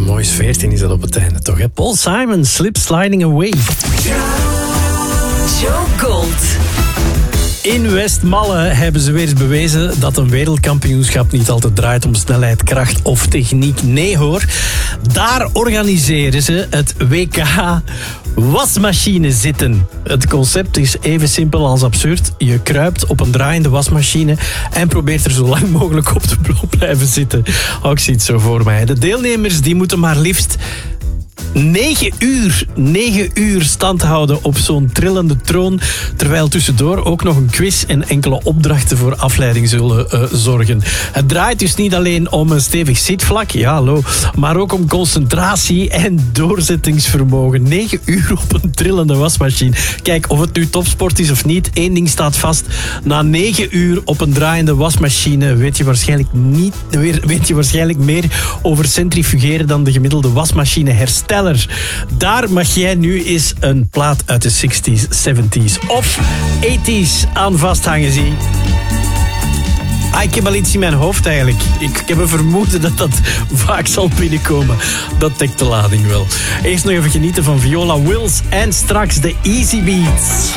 een mooi sfeertje is dat op het einde toch, hè? Paul Simon, Slip Sliding Away. Joe Gold. In Westmalle hebben ze weer eens bewezen dat een wereldkampioenschap niet altijd draait om snelheid, kracht of techniek. Nee hoor, daar organiseren ze het WK wasmachine zitten. Het concept is even simpel als absurd. Je kruipt op een draaiende wasmachine en probeert er zo lang mogelijk op te blijven zitten. Ik zie het zo voor mij. De deelnemers die moeten maar liefst 9 uur stand houden op zo'n trillende troon, terwijl tussendoor ook nog een quiz en enkele opdrachten voor afleiding zullen zorgen. Het draait dus niet alleen om een stevig zitvlak, ja hallo, maar ook om concentratie en doorzettingsvermogen. 9 uur op een trillende wasmachine. Kijk, of het nu topsport is of niet, één ding staat vast. Na 9 uur op een draaiende wasmachine weet je waarschijnlijk meer over centrifugeren dan de gemiddelde wasmachinehersteller. Daar mag jij nu eens een plaat uit de 60s, 70s of 80s aan vasthangen, zie. Ik heb al iets in mijn hoofd eigenlijk. Ik heb een vermoeden dat dat vaak zal binnenkomen. Dat dekt de lading wel. Eerst nog even genieten van Viola Wills en straks de Easy Beats.